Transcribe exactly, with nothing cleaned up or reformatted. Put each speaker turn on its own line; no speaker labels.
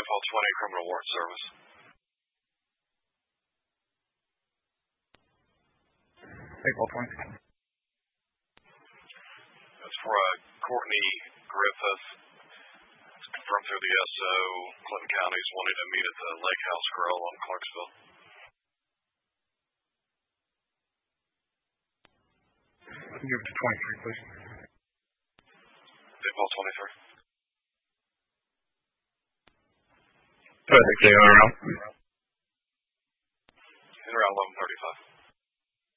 April twentieth Criminal Warrant Service.
April twentieth.
That's for uh, Courtney Griffith. It's confirmed through the S O. Clinton County is wanting to meet at the Lake House Grill on Clarksville.
Can you give it to twenty-three, please?
April twenty-third.
Perfect, they are out.